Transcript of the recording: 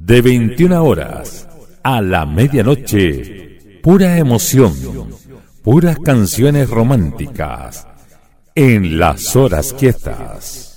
de 21 horas a la medianoche, pura emoción, puras canciones románticas en las horas quietas.